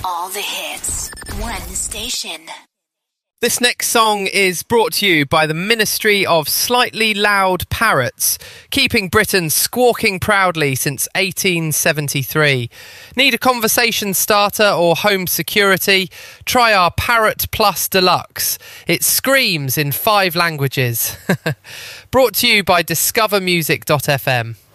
All the hits. One station. This next song is brought to you by the Ministry of Slightly Loud Parrots, keeping Britain squawking proudly since 1873. Need a conversation starter or home security? Try our Parrot Plus Deluxe. It screams in 5 languages. Brought to you by discovermusic.fm.